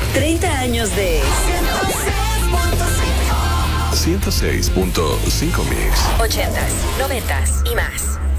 30 años de 106.5 Mix. 80s, 90s y más.